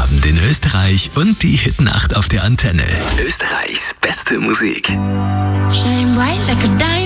Abend in Österreich und die Hitnacht auf der Antenne. Österreichs beste Musik. Shine bright like a diamond.